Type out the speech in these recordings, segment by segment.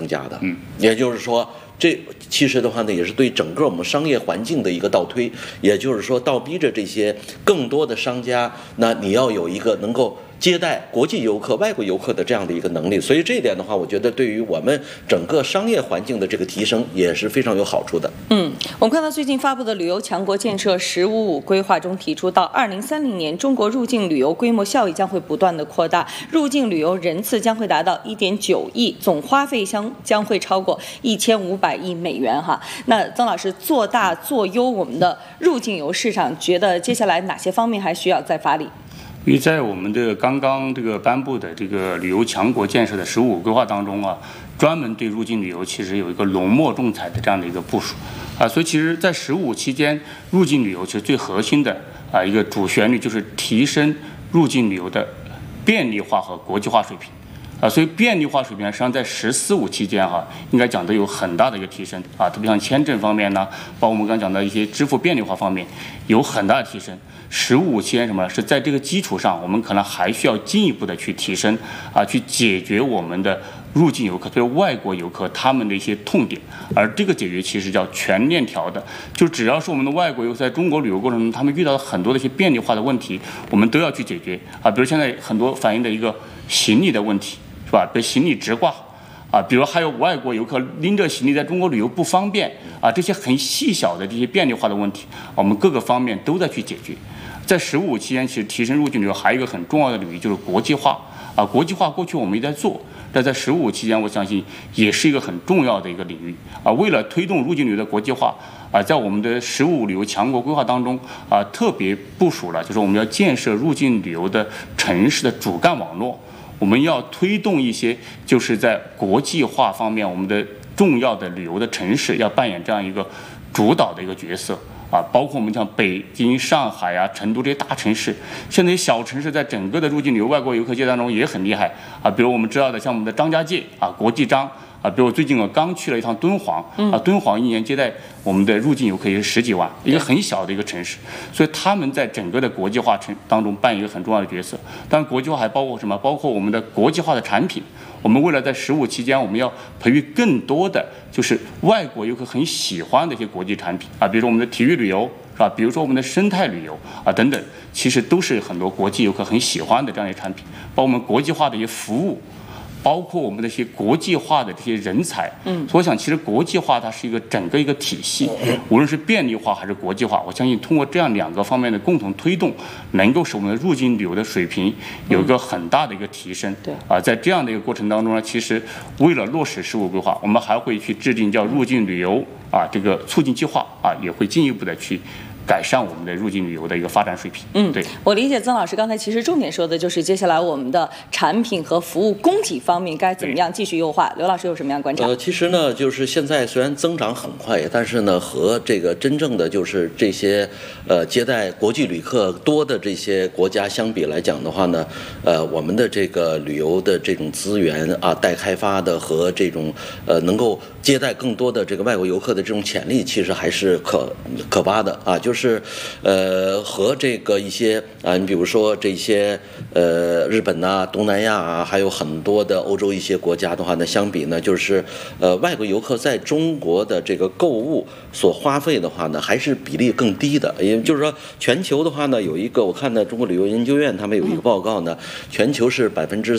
增加的。也就是说，这其实的话呢，也是对整个我们商业环境的一个倒推，也就是说，倒逼着这些更多的商家，那你要有一个能够接待国际游客、外国游客的这样的一个能力，所以这一点的话，我觉得对于我们整个商业环境的这个提升也是非常有好处的。 我们看到最近发布的旅游强国建设“15+5”规划中提出，到2030年，中国入境旅游规模效益将会不断的扩大，入境旅游人次将会达到1.9亿，总花费将会超过1500亿美元哈。那曾老师，做大做优我们的入境游市场，觉得接下来哪些方面还需要再发力？ 因为在我们的刚刚这个颁布的这个旅游强国建设的15规划当中啊，专门对入境旅游其实有一个浓墨重彩的这样的一个部署啊，所以其实，在15期间，入境旅游其实最核心的一个主旋律就是提升入境旅游的便利化和国际化水平。所以便利化水平实际上在14、15期间应该讲的有很大的一个提升特别像签证方面呢，包括我们刚刚讲的一些支付便利化方面有很大的提升。15期间是在这个基础上，我们可能还需要进一步的去提升去解决我们的入境游客，就是外国游客他们的一些痛点，而这个解决其实叫全链条的，就只要是我们的外国游客在中国旅游过程中，他们遇到了很多的一些便利化的问题，我们都要去解决比如现在很多反映的一个行李的问题。是吧？比如行李直挂比如还有外国游客拎着行李在中国旅游不方便这些很细小的这些便利化的问题，我们各个方面都在去解决。在15期间，其实提升入境旅游还有一个很重要的领域就是国际化国际化过去我们也在做，但在15期间，我相信也是一个很重要的一个领域为了推动入境旅游的国际化在我们的15旅游强国规划当中特别部署了，就是我们要建设入境旅游的城市的主干网络。我们要推动一些，就是在国际化方面，我们的重要的旅游的城市要扮演这样一个主导的一个角色包括我们像北京、上海成都这些大城市，现在小城市在整个的入境旅游外国游客界当中也很厉害比如我们知道的像我们的张家界国际张比如最近我刚去了一趟敦煌敦煌一年接待我们的入境游客也是10几万，一个很小的一个城市，所以他们在整个的国际化当中扮演一个很重要的角色。当然，国际化还包括什么？包括我们的国际化的产品。我们为了在15期间，我们要培育更多的就是外国游客很喜欢的一些国际产品比如说我们的体育旅游是吧？比如说我们的生态旅游等等，其实都是很多国际游客很喜欢的这样一些产品，包括我们国际化的一些服务。包括我们的一些国际化的这些人才，所以我想，其实国际化它是一个整个一个体系，无论是便利化还是国际化，我相信通过这样2个方面的共同推动，能够使我们的入境旅游的水平有一个很大的一个提升。在这样的一个过程当中呢，其实为了落实15规划，我们还会去制定叫入境旅游这个促进计划也会进一步的去改善我们的入境旅游的一个发展水平。对， 我理解曾老师刚才其实重点说的就是接下来我们的产品和服务供给方面该怎么样继续优化。刘老师有什么样观察？ 其实呢，就是现在虽然增长很快，但是呢，和这个真正的就是这些接待国际旅客多的这些国家相比来讲的话呢，我们的这个旅游的这种资源待开发的和这种能够接待更多的这个外国游客的这种潜力，其实还是可挖的就是和这个一些你比如说这些日本东南亚还有很多的欧洲一些国家的话呢，相比呢，就是外国游客在中国的这个购物所花费的话呢，还是比例更低的。也就是说，全球的话呢，有一个我看呢，中国旅游研究院他们有一个报告呢，全球是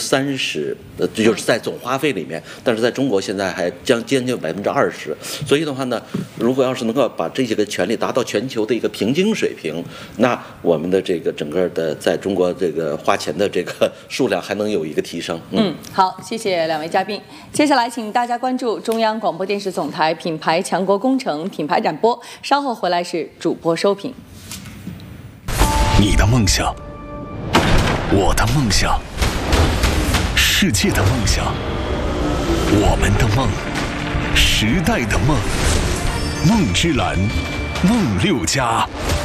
30%，就是在总花费里面，但是在中国现在还将接近20%。所以的话呢，如果要是能够把这些个权利达到全球的一个平均水平，那我们的这个整个的在中国这个花钱的这个数量还能有一个提升。 好，谢谢2位嘉宾。接下来请大家关注中央广播电视总台品牌强国工程品牌展播，稍后回来是主播收评。 你的梦想，我的梦想，世界的梦想，我们的梦，时代的梦，梦之蓝，梦6+。